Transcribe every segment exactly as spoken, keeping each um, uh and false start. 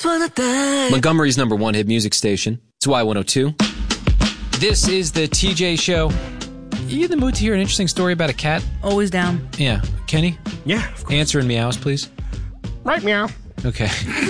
just wanna die. Montgomery's number one hit music station. It's Y one oh two. This is the T J Show. You in the mood to hear an interesting story about a cat? Always down. Yeah. Kenny? Yeah, of course. Answer in meows, please. Right, meow. Okay.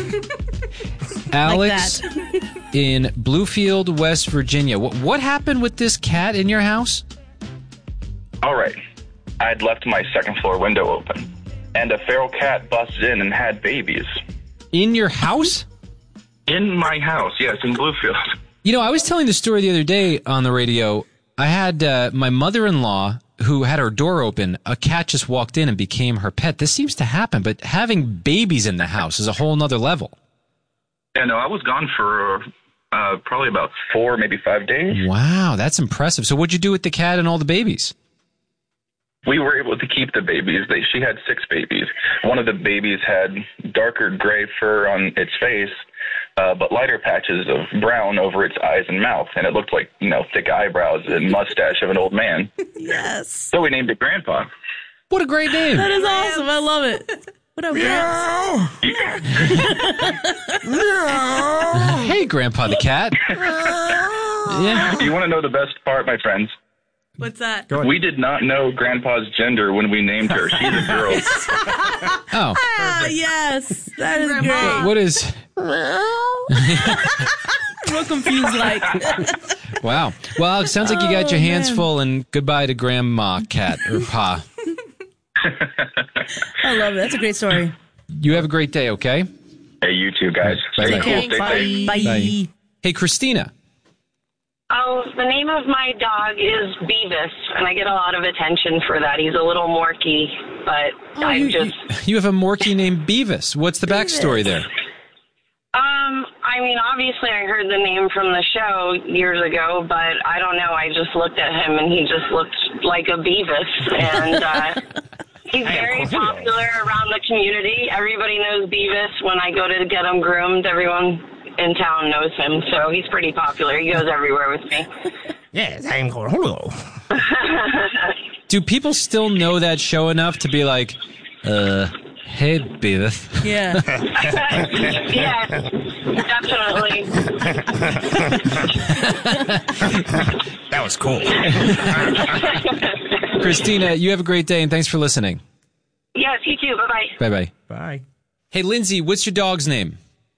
Alex in Bluefield, West Virginia. What, what happened with this cat in your house? All right. I'd left my second floor window open, and a feral cat busted in and had babies. In your house? In my house, yes, in Bluefield. You know, I was telling the story the other day on the radio. I had uh, my mother-in-law who had her door open. A cat just walked in and became her pet. This seems to happen, but having babies in the house is a whole nother level. Yeah, no, I was gone for uh, probably about four, maybe five days. Wow, that's impressive. So what'd you do with the cat and all the babies? We were able to keep the babies. They, she had six babies. One of the babies had darker gray fur on its face, uh, but lighter patches of brown over its eyes and mouth. And it looked like, you know, thick eyebrows and mustache of an old man. Yes. So we named it Grandpa. What a great name. That is awesome. I love it. What up, Gramps? Hey, Grandpa the cat. Yeah. You want to know the best part, my friends? What's that? We did not know Grandpa's gender when we named her. She's a girl. Oh. Ah, yes. That is Grandma. great. What is... Real confused, like. Wow. Well, it sounds like you got your Oh, hands man. full, and goodbye to Grandma cat or Pa. I love it. That's a great story. You have a great day, okay? Hey, you too, guys. Bye. Stay Bye. cool. Stay safe. Bye. Bye. Hey, Christina. Oh, the name of my dog is Beavis, and I get a lot of attention for that. He's a little morky, but Oh, I you, just... you, you have a Morkie named Beavis. What's the backstory there? Um, I mean, obviously I heard the name from the show years ago, but I don't know. I just looked at him, and he just looked like a Beavis, and uh, he's very popular around the community. Everybody knows Beavis. When I go to get him groomed, everyone in town knows him, so he's pretty popular. He goes everywhere with me. Yes, I'm Julio. Do people still know that show enough to be like, uh, hey, Beavis? Yeah. Yeah, definitely. That was cool. Christina, you have a great day, and thanks for listening. Yes, you too. Bye-bye. Bye-bye. Bye. Hey, Lindsay, what's your dog's name?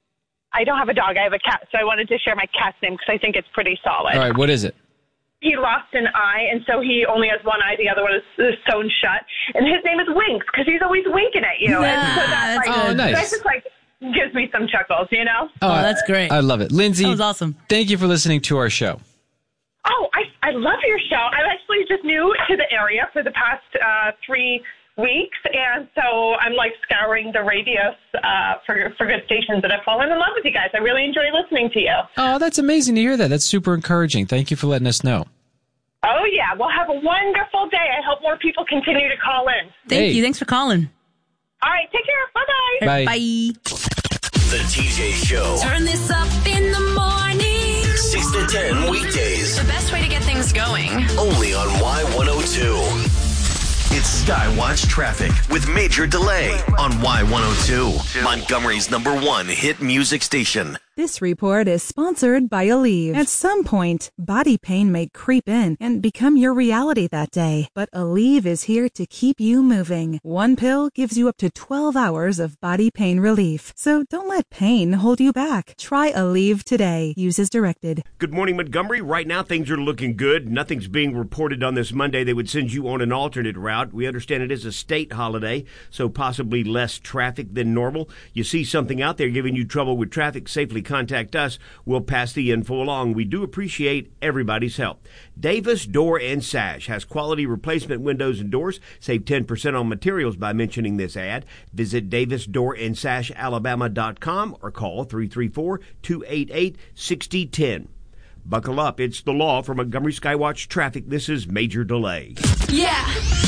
I don't have a dog. I have a cat, so I wanted to share my cat's name because I think it's pretty solid. All right, what is it? He lost an eye, and so he only has one eye. The other one is, is sewn shut. And his name is Winks because he's always winking at you. Yeah, and so that, like, oh, nice. that just, like, gives me some chuckles, you know? Oh, that's great. I love it. Lindsay, That was awesome. Thank you for listening to our show. Oh, I, I love your show. I'm actually just new to the area for the past uh, three weeks, and so I'm like scouring the radios uh, for for good stations, and I've fallen in love with you guys. I really enjoy listening to you. Oh, that's amazing to hear that. That's super encouraging. Thank you for letting us know. Oh, yeah. Well, have a wonderful day. I hope more people continue to call in. Thank Hey. you. Thanks for calling. All right. Take care. Bye-bye. Bye. Bye. The T J Show. Turn this up in the morning. six to ten weekdays. The best way to get things going. Only on Y one oh two. It's Skywatch Traffic with Major Delay on Y one oh two. Montgomery's number one hit music station. This report is sponsored by Aleve. At some point, body pain may creep in and become your reality that day. But Aleve is here to keep you moving. One pill gives you up to twelve hours of body pain relief. So don't let pain hold you back. Try Aleve today. Use as directed. Good morning, Montgomery. Right now, things are looking good. Nothing's being reported on this Monday. They would send you on an alternate route. We understand it is a state holiday, so possibly less traffic than normal. You see something out there giving you trouble with traffic, safely contact us. We'll pass the info along. We do appreciate everybody's help. Davis Door and Sash has quality replacement windows and doors. Save ten percent on materials by mentioning this ad. Visit davis door and sash alabama dot com or call three three four, two eight eight, six zero one zero. Buckle up. It's the law for Montgomery Skywatch Traffic. This is Major Delay. Yeah.